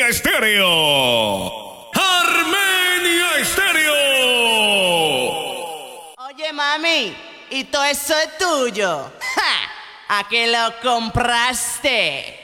Armenia Estéreo. Armenia Estéreo. Oye, mami, ¿y todo eso es tuyo? ¡Ja! ¿A qué lo compraste?